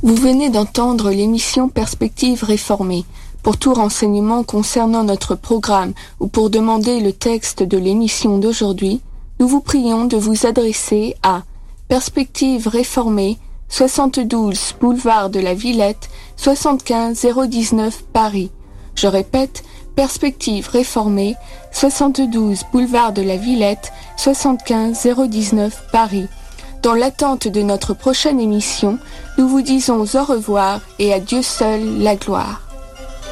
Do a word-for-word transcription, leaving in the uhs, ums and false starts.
Vous venez d'entendre l'émission Perspectives réformées. Pour tout renseignement concernant notre programme ou pour demander le texte de l'émission d'aujourd'hui, nous vous prions de vous adresser à Perspectives réformées, soixante-douze boulevard de la Villette, soixante-quinze zéro dix-neuf Paris. Je répète, Perspectives réformées, soixante-douze boulevard de la Villette, soixante-quinze zéro dix-neuf Paris. Dans l'attente de notre prochaine émission, nous vous disons au revoir et à Dieu seul la gloire.